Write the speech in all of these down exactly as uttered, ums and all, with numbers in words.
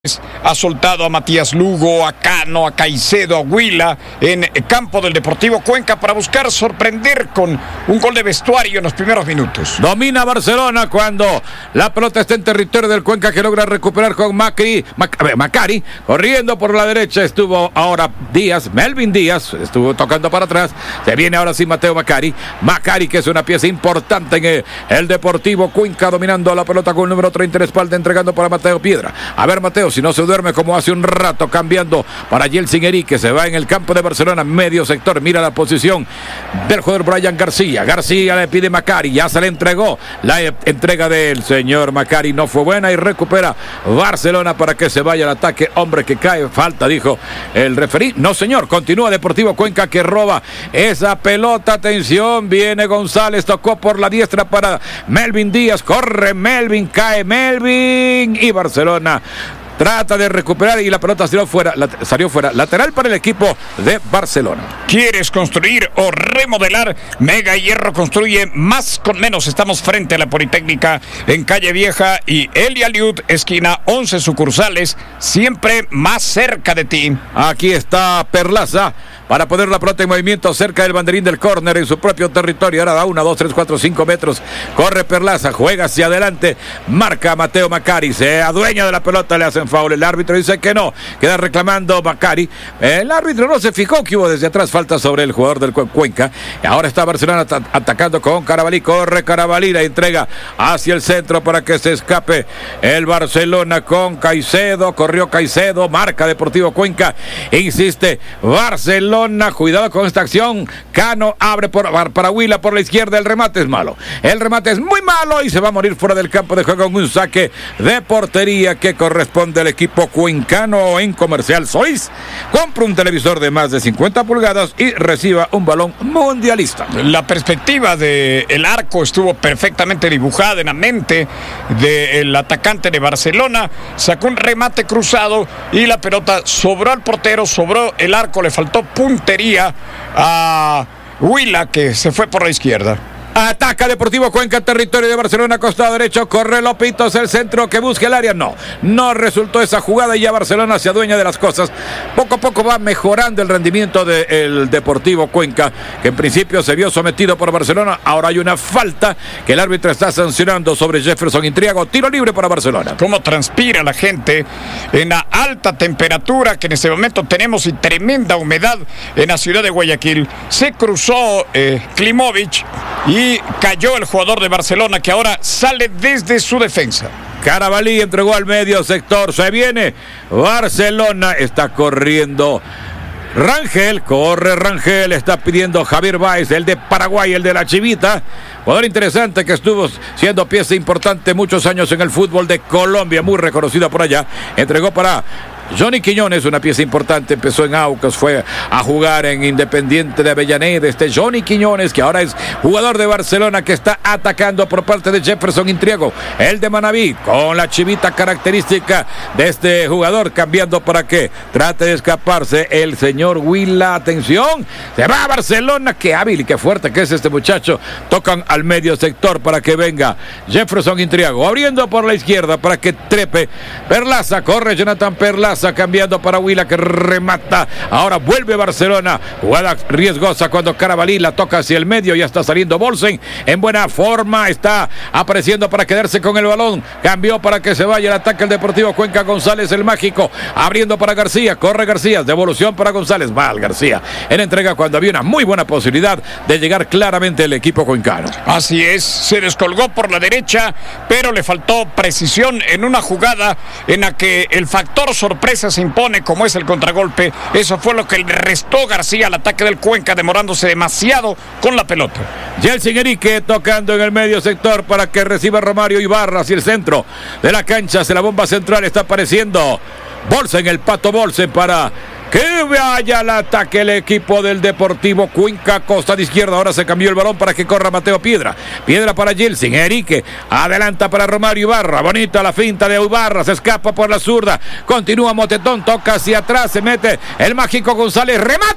Ha soltado a Matías Lugo, a Cano, a Caicedo, a Huila en campo del Deportivo Cuenca para buscar sorprender con un gol de vestuario en los primeros minutos. Domina Barcelona cuando la pelota está en territorio del Cuenca, que logra recuperar con Macri, Mac, a ver, Macari, corriendo por la derecha. Estuvo ahora Díaz, Melvin Díaz, estuvo tocando para atrás. Se viene ahora sí Mateo Macari. Macari, que es una pieza importante en el, el Deportivo Cuenca, dominando la pelota con el número treinta en la espalda, entregando para Mateo Piedra. A ver, Mateo, si no se duerme como hace un rato, cambiando para Yeltsin Eric, que se va en el campo de Barcelona, medio sector. Mira la posición del jugador Brian García. García le pide Macari, ya se le entregó. La entrega del señor Macari no fue buena y recupera Barcelona para que se vaya al ataque. Hombre que cae, falta, dijo el referí. No, señor, continúa Deportivo Cuenca, que roba esa pelota. Atención, viene González, tocó por la diestra para Melvin Díaz. Corre Melvin, cae Melvin y Barcelona trata de recuperar y la pelota salió fuera, la, salió fuera. Lateral para el equipo de Barcelona. ¿Quieres construir o remodelar? Mega Hierro construye más con menos. Estamos frente a la Politécnica en Calle Vieja y Elia Liud, esquina, once sucursales, siempre más cerca de ti. Aquí está Perlaza para poner la pelota en movimiento cerca del banderín del córner en su propio territorio. Ahora da uno, dos, tres, cuatro, cinco metros. Corre Perlaza, juega hacia adelante, marca a Mateo Macari, se adueña de la pelota, le hacen foul. El árbitro dice que no, queda reclamando Macari. El árbitro no se fijó que hubo desde atrás falta sobre el jugador del Cuenca. Y ahora está Barcelona at- atacando con Carabalí. Corre Carabalí, la entrega hacia el centro para que se escape el Barcelona con Caicedo. Corrió Caicedo, marca Deportivo Cuenca. Insiste Barcelona. Cuidado con esta acción. Cano abre por, para Huila por la izquierda. El remate es malo. El remate es muy malo y se va a morir fuera del campo de juego en un saque de portería que corresponde al equipo cuencano. En Comercial Solís, compra un televisor de más de cincuenta pulgadas y reciba un balón mundialista. La perspectiva del arco estuvo perfectamente dibujada en la mente del atacante de Barcelona. Sacó un remate cruzado y la pelota sobró al portero, sobró el arco, le faltó puntería a Huila, que se fue por la izquierda. Ataca Deportivo Cuenca, territorio de Barcelona, costado derecho, corre Lopitos, el centro que busca el área, no, no resultó esa jugada y ya Barcelona se adueña de las cosas. Poco a poco va mejorando el rendimiento del Deportivo Cuenca, que en principio se vio sometido por Barcelona. Ahora hay una falta que el árbitro está sancionando sobre Jefferson Intriago, tiro libre para Barcelona. Cómo transpira la gente en la alta temperatura que en este momento tenemos y tremenda humedad en la ciudad de Guayaquil. Se cruzó eh, Klimovic y Y cayó el jugador de Barcelona, que ahora sale desde su defensa. Carabalí entregó al medio sector. Se viene Barcelona. Está corriendo Rangel. Corre Rangel. Está pidiendo Javier Báez, el de Paraguay, el de la Chivita. Jugador interesante que estuvo siendo pieza importante muchos años en el fútbol de Colombia. Muy reconocido por allá. Entregó para Johnny Quiñones, una pieza importante, empezó en Aucas, fue a jugar en Independiente de Avellaneda. Este Johnny Quiñones, que ahora es jugador de Barcelona, que está atacando por parte de Jefferson Intriago, el de Manabí, con la chivita característica de este jugador, cambiando para que trate de escaparse el señor Huila. Atención, se va a Barcelona, qué hábil y qué fuerte que es este muchacho. Tocan al medio sector para que venga Jefferson Intriago, abriendo por la izquierda para que trepe Perlaza. Corre Jonathan Perlaza, cambiando para Huila, que remata. Ahora vuelve Barcelona, jugada riesgosa cuando Carabalí la toca hacia el medio. Ya está saliendo Bolsen en buena forma, está apareciendo para quedarse con el balón. Cambió para que se vaya el ataque el Deportivo Cuenca. González, el mágico, abriendo para García. Corre García, devolución para González. Va al García en entrega cuando había una muy buena posibilidad de llegar claramente el equipo cuencano. Así es, se descolgó por la derecha, pero le faltó precisión en una jugada en la que el factor sorpresa se impone, como es el contragolpe. Eso fue lo que le restó García al ataque del Cuenca, demorándose demasiado con la pelota. Yeltsin Erique tocando en el medio sector para que reciba Romario Ibarra hacia el centro de la cancha. Hacia la bomba central está apareciendo Bolsen, el Pato Bolsen, para que vaya al ataque el equipo del Deportivo Cuenca. Costa de izquierda, ahora se cambió el balón para que corra Mateo Piedra. Piedra para Yeltsin Erique, adelanta para Romario Ibarra. Bonita la finta de Ibarra, se escapa por la zurda. Continúa Motetón, toca hacia atrás, se mete el mágico González, remata.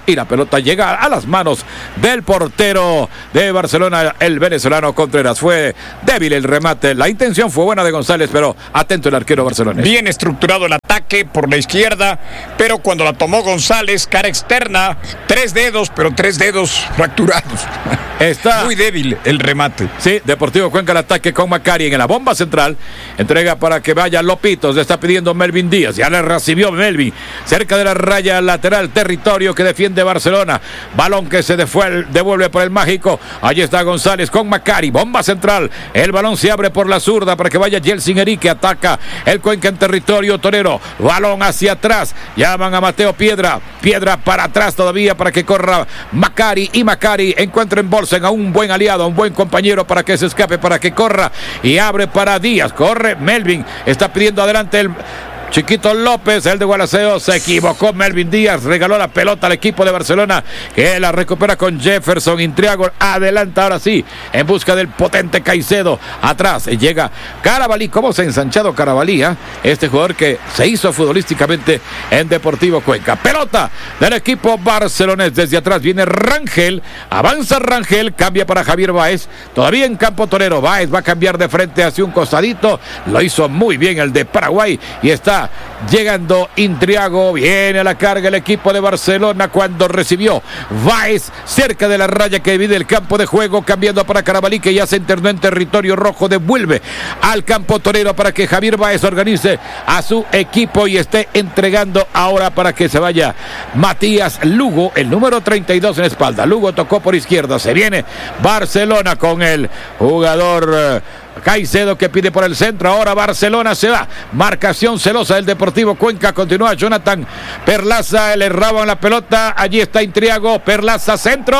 y la pelota llega a las manos del portero de Barcelona, el venezolano Contreras. Fue débil el remate, la intención fue buena de González, pero atento el arquero barcelonés. Bien estructurado el ataque por la izquierda, pero cuando la tomó González, cara externa, tres dedos, pero tres dedos fracturados. Está muy débil el remate. Sí, Deportivo Cuenca el ataque con Macari en la bomba central. Entrega para que vaya Lopitos. Le está pidiendo Melvin Díaz. Ya le recibió Melvin. Cerca de la raya lateral, territorio que defiende Barcelona. Balón que se devuelve por el mágico. Allí está González con Macari. Bomba central. El balón se abre por la zurda para que vaya Yeltsin Erique. Ataca el Cuenca en territorio torero. Balón hacia atrás. Llaman a Mateo Piedra. Piedra para atrás todavía para que corra Macari. Y Macari encuentra en bolsa a un buen aliado, a un buen compañero para que se escape, para que corra y abre para Díaz. Corre Melvin, está pidiendo adelante el Chiquito López, el de Gualaceo, se equivocó Melvin Díaz, regaló la pelota al equipo de Barcelona, que la recupera con Jefferson. Intriago adelanta ahora sí, en busca del potente Caicedo. Atrás llega Carabalí. ¿Cómo se ha ensanchado Carabalí? ¿eh? Este jugador que se hizo futbolísticamente en Deportivo Cuenca. Pelota del equipo barcelonés. Desde atrás viene Rangel, avanza Rangel, cambia para Javier Báez, todavía en campo torero. Báez va a cambiar de frente hacia un costadito, lo hizo muy bien el de Paraguay y está llegando Intriago. Viene a la carga el equipo de Barcelona cuando recibió Báez cerca de la raya que divide el campo de juego, cambiando para Carabalí, que ya se internó en territorio rojo. Devuelve al campo torero para que Javier Báez organice a su equipo y esté entregando ahora para que se vaya Matías Lugo, el número treinta y dos en espalda. Lugo tocó por izquierda. Se viene Barcelona con el jugador eh, Caicedo, que pide por el centro. Ahora Barcelona se va. Marcación celosa del Deportivo Cuenca. Continúa Jonathan Perlaza. Le erraba en la pelota. Allí está Intriago. Perlaza, centro.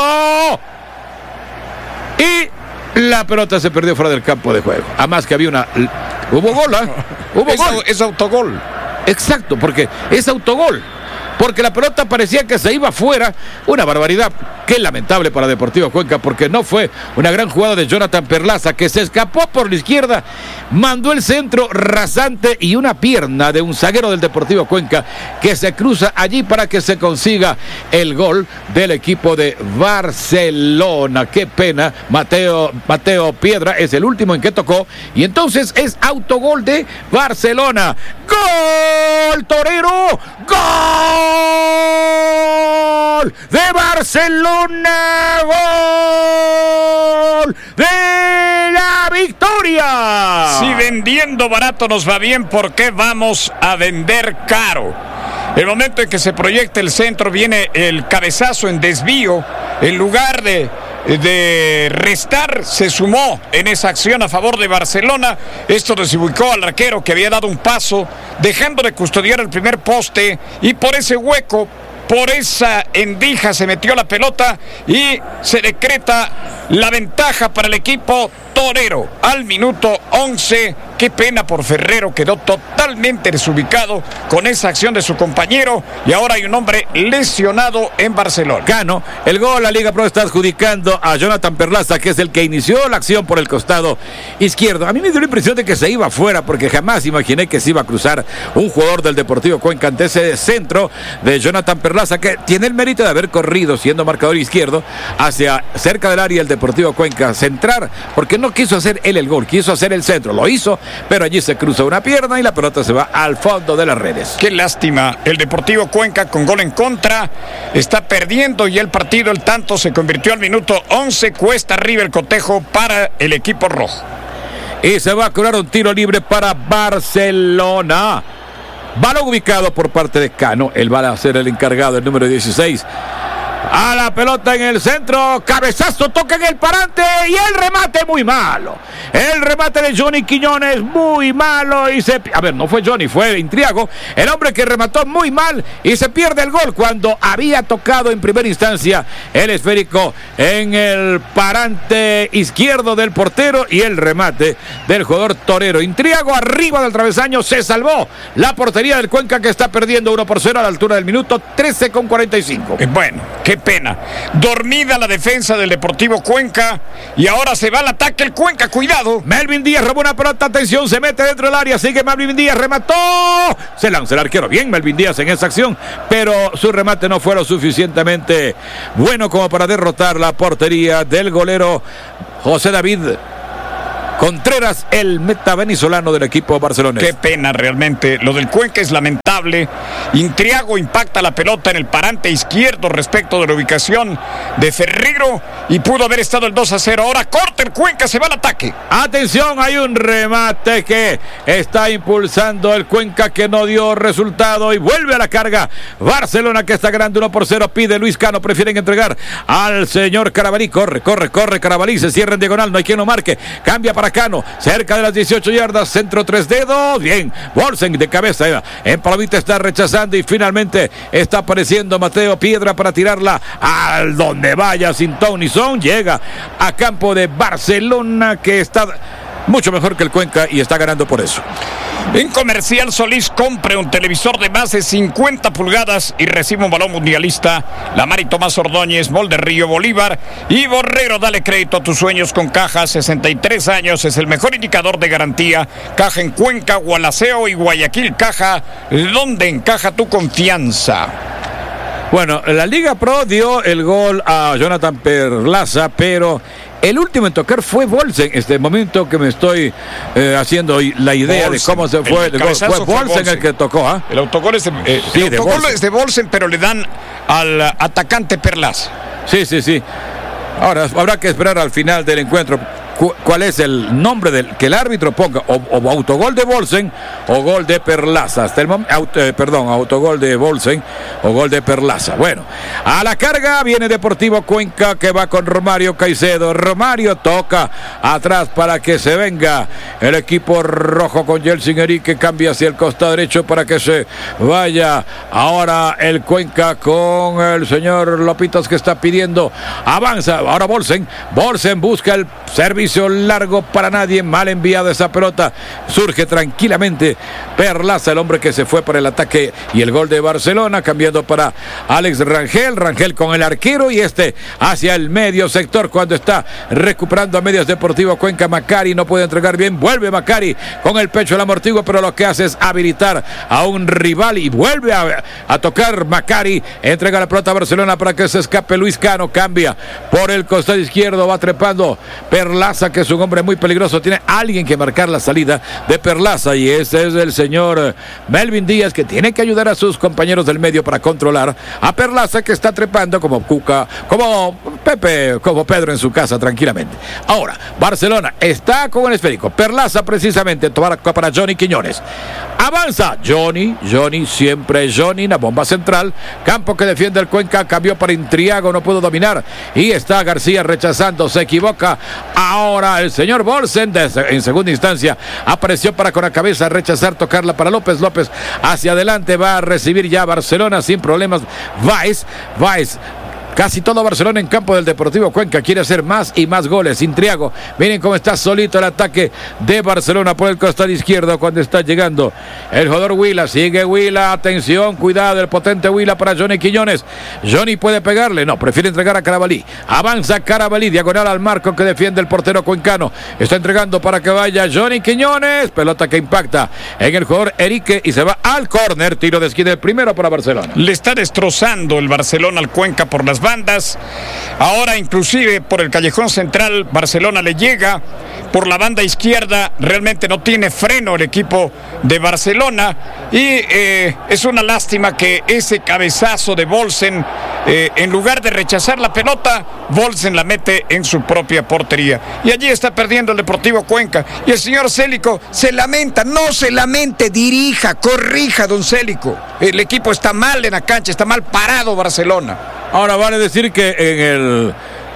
Y la pelota se perdió fuera del campo de juego. Además que había una... Hubo gol, ¿eh? Hubo es, gol. Es autogol. Exacto, porque es autogol. Porque la pelota parecía que se iba fuera. Una barbaridad. Qué lamentable para Deportivo Cuenca, porque no fue una gran jugada de Jonathan Perlaza, que se escapó por la izquierda, mandó el centro rasante y una pierna de un zaguero del Deportivo Cuenca que se cruza allí para que se consiga el gol del equipo de Barcelona. Qué pena. Mateo, Mateo Piedra es el último en que tocó y entonces es autogol de Barcelona. ¡Gol, torero! ¡Gol de Barcelona! ¡Gol de la victoria! Si vendiendo barato nos va bien, ¿por qué vamos a vender caro? El momento en que se proyecta el centro, viene el cabezazo en desvío. En lugar de, de restar, se sumó en esa acción a favor de Barcelona. Esto desubicó al arquero, que había dado un paso, dejando de custodiar el primer poste, y por ese hueco, por esa endija se metió la pelota y se decreta la ventaja para el equipo torero al minuto once. Qué pena por Ferrero, quedó totalmente desubicado con esa acción de su compañero y ahora hay un hombre lesionado en Barcelona. Cano, el gol la Liga Pro está adjudicando a Jonathan Perlaza, que es el que inició la acción por el costado izquierdo. A mí me dio la impresión de que se iba afuera, porque jamás imaginé que se iba a cruzar un jugador del Deportivo Cuenca ante ese centro de Jonathan Perlaza, que tiene el mérito de haber corrido siendo marcador izquierdo hacia cerca del área del Deportivo Cuenca, centrar, porque no quiso hacer él el gol, quiso hacer el centro, lo hizo, pero allí se cruza una pierna y la pelota se va al fondo de las redes. Qué lástima, el Deportivo Cuenca con gol en contra está perdiendo y el partido, el tanto se convirtió al minuto once, cuesta arriba el cotejo para el equipo rojo. Y se va a curar un tiro libre para Barcelona. Balón ubicado por parte de Cano, él va a ser el encargado, el número dieciséis. A la pelota en el centro, cabezazo, toca en el parante y el remate muy malo. El remate de Johnny Quiñones muy malo y se... A ver, no fue Johnny, fue Intriago, el hombre que remató muy mal y se pierde el gol cuando había tocado en primera instancia el esférico en el parante izquierdo del portero y el remate del jugador torero. Intriago arriba del travesaño, se salvó la portería del Cuenca, que está perdiendo uno por cero a la altura del minuto trece con cuarenta y cinco. Bueno, qué pena. Dormida la defensa del Deportivo Cuenca y ahora se va al ataque el Cuenca. Cuidado. lado. Melvin Díaz robó una pelota, atención, se mete dentro del área, sigue Melvin Díaz, remató, se lanza el arquero, bien Melvin Díaz en esa acción, pero su remate no fue lo suficientemente bueno como para derrotar la portería del golero José David Contreras, el meta venezolano del equipo barcelonés. Qué pena realmente, lo del Cuenca es lamentable. Intriago impacta la pelota en el parante izquierdo respecto de la ubicación de Ferreiro y pudo haber estado el dos a cero. Ahora corta el Cuenca, se va al ataque. Atención, hay un remate que está impulsando el Cuenca que no dio resultado y vuelve a la carga. Barcelona que está ganando uno por cero, pide Luis Cano, prefieren entregar al señor Carabalí, corre, corre, corre Carabalí, se cierra en diagonal, no hay quien lo marque, cambia para Cano, cerca de las dieciocho yardas, centro tres dedos, bien, Bolsen de cabeza, en palomita está rechazando y finalmente está apareciendo Mateo Piedra para tirarla al donde vaya sin ton ni son, llega a campo de Barcelona que está mucho mejor que el Cuenca y está ganando por eso. En Comercial Solís compre un televisor de más de cincuenta pulgadas y recibe un balón mundialista. La Mari Tomás Ordóñez, Molde Río Bolívar y Borrero. Dale crédito a tus sueños con Caja. sesenta y tres años es el mejor indicador de garantía. Caja en Cuenca, Gualaceo y Guayaquil. Caja, donde encaja tu confianza. Bueno, la Liga Pro dio el gol a Jonathan Perlaza, pero el último en tocar fue Bolsen. Este momento que me estoy eh, haciendo la idea Bolsen, de cómo se fue el, el gol. Fue Bolsen, fue Bolsen el que tocó. ¿eh? El autogol es de, eh, sí, el autogol de es de Bolsen, pero le dan al atacante Perlaza. Sí, sí, sí. Ahora habrá que esperar al final del encuentro cuál es el nombre del que el árbitro ponga, o, o autogol de Bolsen o gol de Perlaza. Hasta el momento, auto, eh, perdón, autogol de Bolsen o gol de Perlaza. Bueno, a la carga viene Deportivo Cuenca que va con Romario Caicedo. Romario toca atrás para que se venga el equipo rojo con Jelsin Eric, que cambia hacia el costado derecho para que se vaya ahora el Cuenca con el señor Lopitas que está pidiendo, avanza, ahora Bolsen, Bolsen busca el servicio largo para nadie, mal enviada esa pelota, surge tranquilamente Perlaza, el hombre que se fue para el ataque y el gol de Barcelona, cambiando para Alex Rangel, Rangel con el arquero y este hacia el medio sector cuando está recuperando a medias Deportivo Cuenca. Macari no puede entregar bien, vuelve Macari con el pecho al amortiguo, pero lo que hace es habilitar a un rival y vuelve a, a tocar Macari, entrega la pelota a Barcelona para que se escape Luis Cano, cambia por el costado izquierdo, va trepando Perlaza, que es un hombre muy peligroso, tiene alguien que marcar la salida de Perlaza y ese es el señor Melvin Díaz, que tiene que ayudar a sus compañeros del medio para controlar a Perlaza, que está trepando como Cuca, como Pepe, como Pedro en su casa tranquilamente. Ahora, Barcelona está con el esférico, Perlaza precisamente tomar para Johnny Quiñones, avanza Johnny, Johnny, siempre Johnny, la bomba central, campo que defiende el Cuenca, cambió para Intriago, no pudo dominar y está García rechazando, se equivoca. Ahora el señor Bolsen en segunda instancia apareció para con la cabeza rechazar, tocarla para López. López hacia adelante, va a recibir ya Barcelona sin problemas. Valls, Valls. Casi todo Barcelona en campo del Deportivo Cuenca quiere hacer más y más goles. Intriago, miren cómo está solito el ataque de Barcelona por el costado izquierdo cuando está llegando el jugador Huila. Sigue Huila, atención, cuidado, el potente Huila para Johnny Quiñones. Johnny puede pegarle, no, prefiere entregar a Carabalí. Avanza Carabalí, diagonal al marco que defiende el portero cuencano. Está entregando para que vaya Johnny Quiñones. Pelota que impacta en el jugador Erique y se va al córner. Tiro de esquina, el primero para Barcelona. Le está destrozando el Barcelona al Cuenca por las bandas. Ahora inclusive por el callejón central Barcelona le llega por la banda izquierda, realmente no tiene freno el equipo de Barcelona y eh, es una lástima que ese cabezazo de Bolsen, eh, en lugar de rechazar la pelota, Bolsen la mete en su propia portería y allí está perdiendo el Deportivo Cuenca y el señor Célico se lamenta. No se lamente, dirija, corrija, don Célico, el equipo está mal en la cancha, está mal parado Barcelona. Ahora vale decir que en el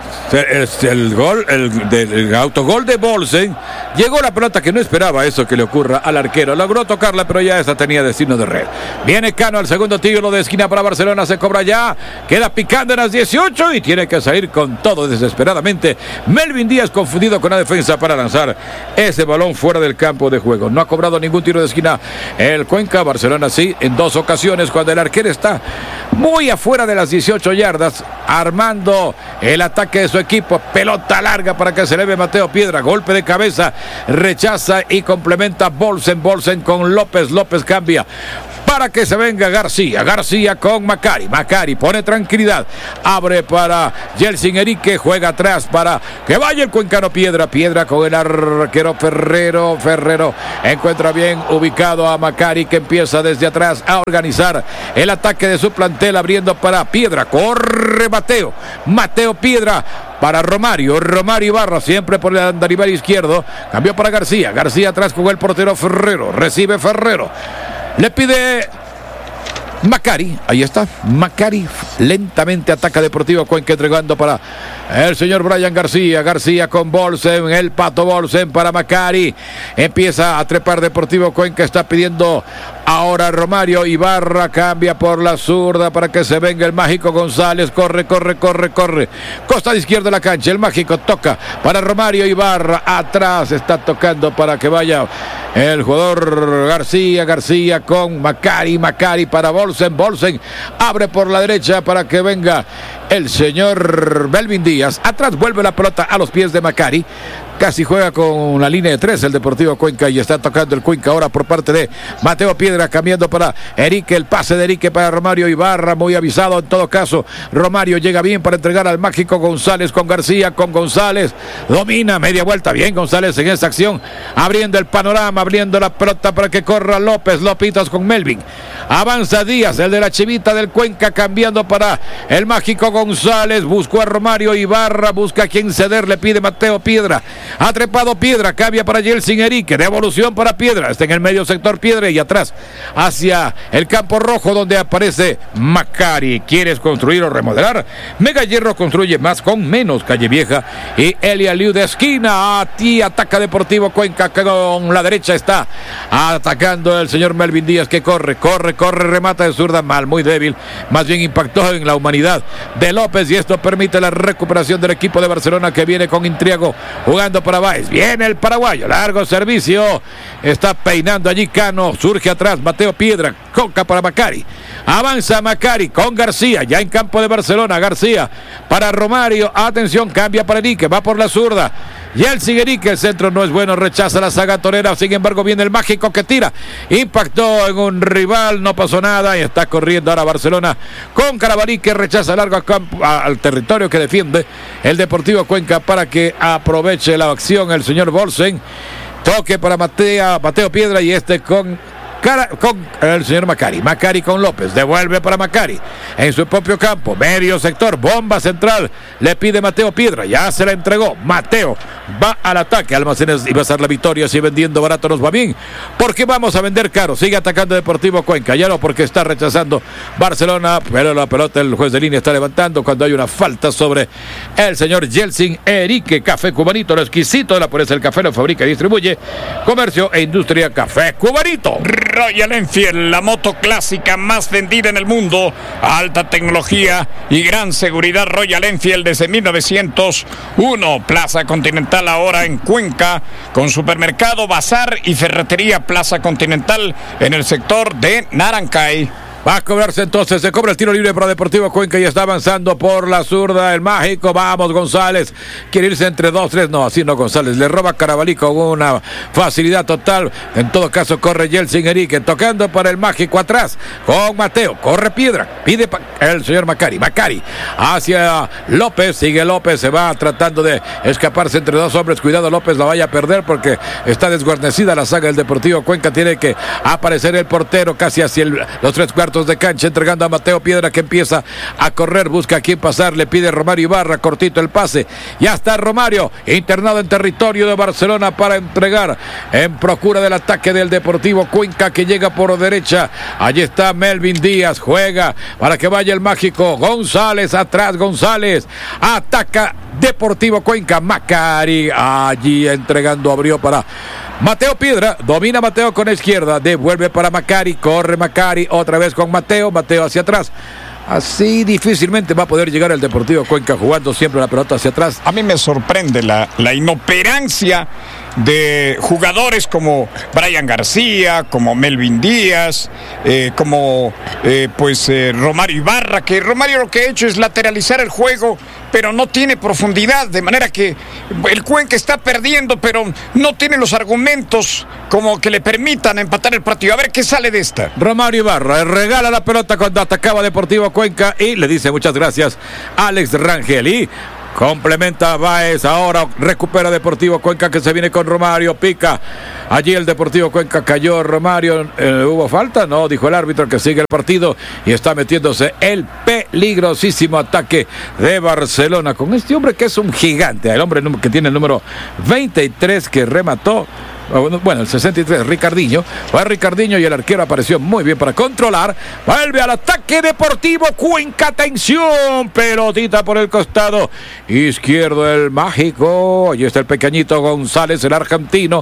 El, el gol, el, el, el autogol de Bolsen, llegó la pelota que no esperaba eso que le ocurra al arquero, logró tocarla pero ya esa tenía destino de red. Viene Cano al segundo tiro de esquina para Barcelona, se cobra ya, queda picando en las dieciocho y tiene que salir con todo desesperadamente Melvin Díaz, confundido con la defensa para lanzar ese balón fuera del campo de juego. No ha cobrado ningún tiro de esquina el Cuenca. Barcelona sí, en dos ocasiones cuando el arquero está muy afuera de las dieciocho yardas, armando el ataque de su su equipo. Pelota larga para que se eleve Mateo Piedra. Golpe de cabeza, rechaza y complementa Bolsen. Bolsen con López. López cambia para que se venga García. García con Macari. Macari pone tranquilidad. Abre para Yeltsin Erique. Juega atrás para que vaya el cuencano Piedra. Piedra con el arquero Ferrero. Ferrero encuentra bien ubicado a Macari, que empieza desde atrás a organizar el ataque de su plantel, abriendo para Piedra. Corre Mateo. Mateo Piedra para Romario. Romario Ibarra siempre por el andarivel izquierdo. Cambió para García. García atrás con el portero Ferrero. Recibe Ferrero. Le pide Macari, ahí está, Macari lentamente ataca Deportivo Cuenca, entregando para el señor Brian García. García con Bolsen, el Pato Bolsen para Macari. Empieza a trepar Deportivo Cuenca, está pidiendo ahora Romario. Ibarra cambia por la zurda para que se venga el mágico González. Corre, corre, corre, corre. Costa de izquierda de la cancha, el mágico toca para Romario. Ibarra atrás, está tocando para que vaya el jugador García. García con Macari, Macari para Bolsen. Bolsen abre por la derecha para que venga el señor Melvin Díaz. Atrás vuelve la pelota a los pies de Macari. Casi juega con la línea de tres el Deportivo Cuenca y está tocando el Cuenca ahora por parte de Mateo Piedra, cambiando para Erique. El pase de Erique para Romario Ibarra, muy avisado en todo caso. Romario llega bien para entregar al mágico González con García, con González. Domina, media vuelta, bien González en esta acción, abriendo el panorama, abriendo la pelota para que corra López. Lopitas con Melvin. Avanza Díaz, el de la Chivita del Cuenca, cambiando para el mágico González. Buscó a Romario Ibarra, busca a quien ceder, le pide Mateo Piedra. Ha trepado Piedra, cambia para Yeltsin Erique, devolución para Piedra, está en el medio sector Piedra y atrás hacia el campo rojo donde aparece Macari. ¿Quieres construir o remodelar? Mega Hierro construye más con menos. Calle Vieja y Elia Liu de esquina. A ti ataca Deportivo Cuenca, con la derecha está atacando el señor Melvin Díaz, que corre, corre, corre, remata de zurda mal, muy débil, más bien impactó en la humanidad de López y esto permite la recuperación del equipo de Barcelona, que viene con Intriago jugando para Báez. Viene el paraguayo, largo servicio, está peinando allí Cano, surge atrás Mateo Piedra, Coca para Macari, avanza Macari con García, ya en campo de Barcelona. García para Romario, atención, cambia para Erique, va por la zurda. Yeltsin Erique, el centro no es bueno, rechaza la saga torera, sin embargo viene el mágico que tira, impactó en un rival, no pasó nada y está corriendo ahora Barcelona con Carabalí, que rechaza largo a campo, a, al territorio que defiende el Deportivo Cuenca para que aproveche la acción el señor Bolsen. Toque para Mateo, Mateo Piedra y este con Cara, con el señor Macari. Macari con López. Devuelve para Macari. En su propio campo. Medio sector. Bomba central. Le pide Mateo Piedra. Ya se la entregó. Mateo va al ataque. Almacenes y va a ser la victoria. Si vendiendo barato nos va bien. Porque vamos a vender caro. Sigue atacando Deportivo Cuenca. Ya no, porque está rechazando Barcelona. Pero la pelota el juez de línea está levantando cuando hay una falta sobre el señor Yeltsin Erique. Café Cubanito. Lo exquisito de la pureza del café. Lo fabrica y distribuye Comercio e Industria Café Cubanito. Royal Enfield, la moto clásica más vendida en el mundo, alta tecnología y gran seguridad. Royal Enfield desde mil novecientos uno. Plaza Continental ahora en Cuenca, con supermercado, bazar y ferretería. Plaza Continental en el sector de Narancay. Va a cobrarse entonces, se cobra el tiro libre para Deportivo Cuenca y está avanzando por la zurda el mágico. Vamos González, quiere irse entre dos, tres, no, así no González, le roba Carabalí con una facilidad total. En todo caso corre Yeltsin Erique, tocando para el mágico atrás con Mateo, corre Piedra, pide el señor Macari, Macari hacia López, sigue López, se va tratando de escaparse entre dos hombres, cuidado López la vaya a perder porque está desguarnecida la saga del Deportivo Cuenca. Tiene que aparecer el portero casi hacia el, los tres cuartos de cancha, entregando a Mateo Piedra, que empieza a correr, busca a quien pasar, le pide Romario Ibarra, cortito el pase, ya está Romario internado en territorio de Barcelona para entregar en procura del ataque del Deportivo Cuenca, que llega por derecha. Allí está Melvin Díaz, juega para que vaya el mágico González, atrás González, ataca Deportivo Cuenca, Macari allí entregando, abrió para Mateo Piedra, domina Mateo con la izquierda, devuelve para Macari, corre Macari, otra vez con Mateo, Mateo hacia atrás. Así difícilmente va a poder llegar el Deportivo Cuenca, jugando siempre la pelota hacia atrás. A mí me sorprende la, la inoperancia de jugadores como Brian García, como Melvin Díaz, eh, como eh, pues eh, Romario Ibarra, que Romario lo que ha hecho es lateralizar el juego, pero no tiene profundidad, de manera que el Cuenca está perdiendo, pero no tiene los argumentos como que le permitan empatar el partido. A ver qué sale de esta. Romario Ibarra regala la pelota cuando atacaba Deportivo Cuenca y le dice muchas gracias Alex Rangel. Y complementa a Báez, ahora recupera Deportivo Cuenca que se viene con Romario, pica. Allí el Deportivo Cuenca cayó Romario, eh, ¿hubo falta? No, dijo el árbitro que sigue el partido y está metiéndose el peligrosísimo ataque de Barcelona con este hombre que es un gigante, el hombre que tiene el número veintitrés que remató. Bueno, el sesenta y tres, Ricardinho. Fue Ricardinho y el arquero apareció muy bien para controlar. Vuelve al ataque Deportivo Cuenca. Atención, pelotita por el costado izquierdo, el mágico. Allí está el pequeñito González, el argentino,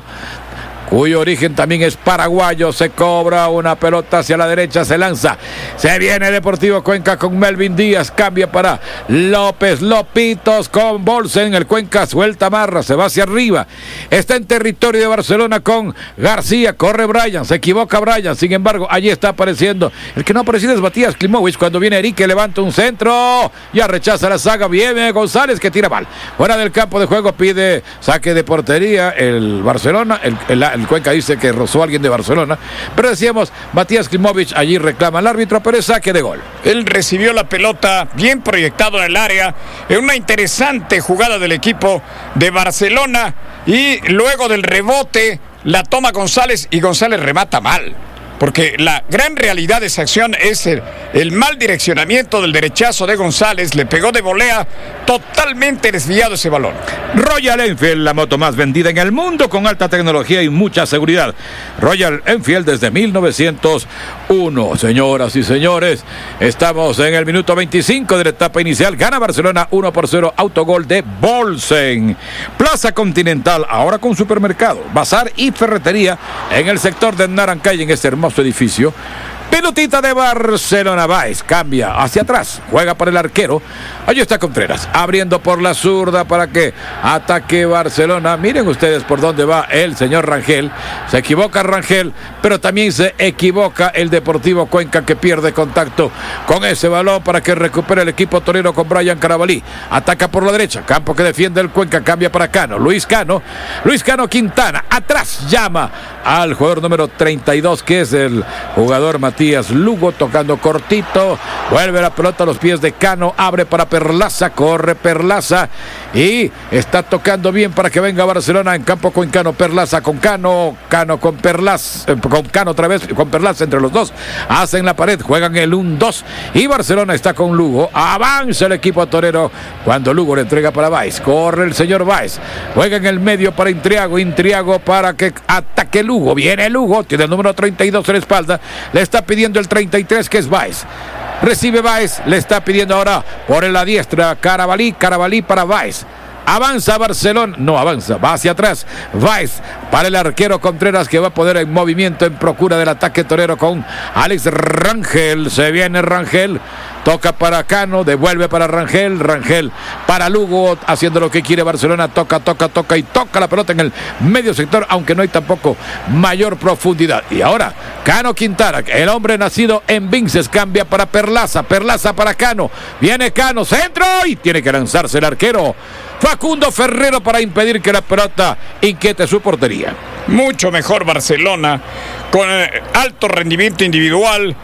cuyo origen también es paraguayo. Se cobra una pelota hacia la derecha, se lanza, se viene Deportivo Cuenca con Melvin Díaz, cambia para López, Lopitos con Bolsen, el Cuenca suelta marra, se va hacia arriba, está en territorio de Barcelona con García, corre Brian, se equivoca Brian, sin embargo allí está apareciendo, el que no ha aparecido es Matías Klimovic, cuando viene Erique levanta un centro, ya rechaza la saga, viene González que tira mal, fuera del campo de juego, pide saque de portería el Barcelona, el, el, el Cuenca dice que rozó a alguien de Barcelona, pero decíamos, Matías Klimovic allí reclama al árbitro, pero es saque de gol. Él recibió la pelota bien proyectado en el área, en una interesante jugada del equipo de Barcelona, y luego del rebote la toma González y González remata mal. Porque la gran realidad de esa acción es el, el mal direccionamiento del derechazo de González. Le pegó de volea, totalmente desviado ese balón. Royal Enfield, la moto más vendida en el mundo con alta tecnología y mucha seguridad. Royal Enfield desde mil novecientos uno. Señoras y señores, estamos en el minuto veinticinco de la etapa inicial. Gana Barcelona uno por cero, autogol de Bolsen. Plaza Continental, ahora con supermercado, bazar y ferretería en el sector de Narancay, en este hermoso edificio. Pelotita de Barcelona, Báez cambia hacia atrás, juega para el arquero. Allí está Contreras, abriendo por la zurda para que ataque Barcelona. Miren ustedes por dónde va el señor Rangel. Se equivoca Rangel, pero también se equivoca el Deportivo Cuenca, que pierde contacto con ese balón para que recupere el equipo torero con Brian Carabalí. Ataca por la derecha, campo que defiende el Cuenca, cambia para Cano, Luis Cano, Luis Cano Quintana, atrás llama al jugador número treinta y dos, que es el jugador Matías Lugo, tocando cortito, vuelve la pelota a los pies de Cano, abre para Perlaza, corre Perlaza y está tocando bien para que venga Barcelona en campo con Cano, Perlaza con Cano, Cano con Perlaza, eh, con Cano otra vez, con Perlaza entre los dos, hacen la pared, juegan el uno dos y Barcelona está con Lugo, avanza el equipo torero cuando Lugo le entrega para Báez, corre el señor Báez, juega en el medio para Intriago, Intriago para que ataque Lugo, viene Lugo, tiene el número treinta y dos en la espalda, le está pidiendo el treinta y tres que es Báez. Recibe Báez, le está pidiendo ahora por la diestra Carabalí, Carabalí para Báez. Avanza Barcelona, no avanza, va hacia atrás. Báez para el arquero Contreras, que va a poner en movimiento en procura del ataque torero con Alex Rangel. Se viene Rangel, toca para Cano, devuelve para Rangel, Rangel para Lugo, haciendo lo que quiere Barcelona, toca, toca, toca y toca la pelota en el medio sector, aunque no hay tampoco mayor profundidad. Y ahora Cano Quintana, el hombre nacido en Vinces, cambia para Perlaza, Perlaza para Cano, viene Cano, centro y tiene que lanzarse el arquero Facundo Ferrero para impedir que la pelota inquiete su portería. Mucho mejor Barcelona, con eh, alto rendimiento individual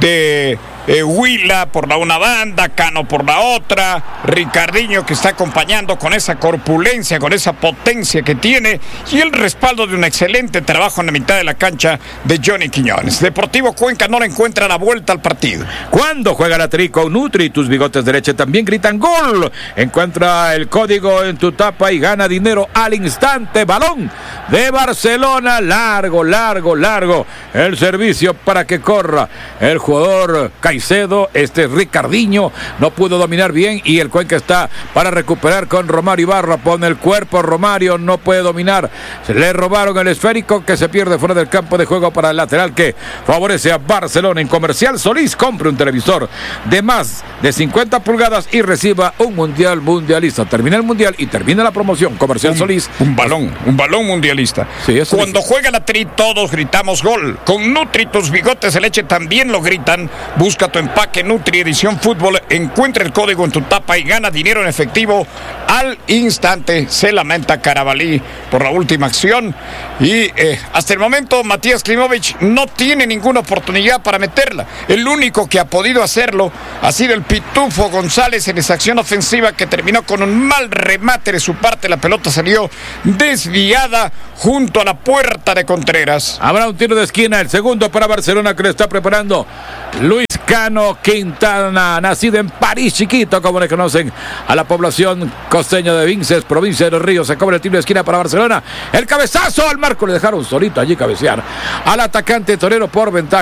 de eh, Huila por la una banda, Cano por la otra, Ricardinho que está acompañando con esa corpulencia, con esa potencia que tiene, y el respaldo de un excelente trabajo en la mitad de la cancha de Johnny Quiñones. Deportivo Cuenca no le encuentra la vuelta al partido. Cuando juega la Tri con Nutri, tus bigotes de leche también gritan gol. Encuentra el código en tu tapa y gana dinero al instante. Balón de Barcelona, largo, largo, largo el servicio para que corra el jugador Caimán Caicedo, este Ricardinho no pudo dominar bien y el Cuenca está para recuperar con Romario Ibarra, pone el cuerpo, Romario no puede dominar, se le robaron el esférico que se pierde fuera del campo de juego para el lateral que favorece a Barcelona. En Comercial Solís compre un televisor de más de cincuenta pulgadas y reciba un mundial mundialista. Termina el mundial y termina la promoción. Comercial un, Solís. Un balón, un balón mundialista. Sí, eso Cuando dice. juega la Tri, todos gritamos gol. Con Nutri, tus bigotes de leche también lo gritan. Busca tu empaque Nutri Edición Fútbol. Encuentra el código en tu tapa y gana dinero en efectivo al instante. Se lamenta Carabalí por la última acción. Y eh, hasta el momento Matías Klimovic no tiene ninguna oportunidad para meterla. El único que ha podido hacerlo ha sido el Pitufo González en esa acción ofensiva que terminó con un mal remate de su parte. La pelota salió desviada junto a la puerta de Contreras. Habrá un tiro de esquina, el segundo para Barcelona que lo está preparando Luis Cano Quintana, nacido en París Chiquito, como le conocen a la población costeña de Vinces, provincia de Los Ríos. Se cobra el tiro de esquina para Barcelona. El cabezazo al marco, le dejaron solito allí cabecear al atacante torero por ventaja.